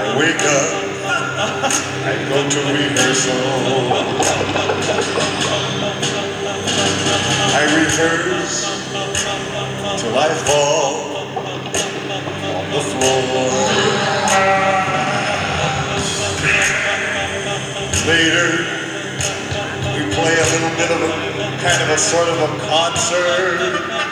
wake up, I go to rehearsal. I rehearse till I fall on the floor. Later, we play a little bit of a kind of a sort of a concert.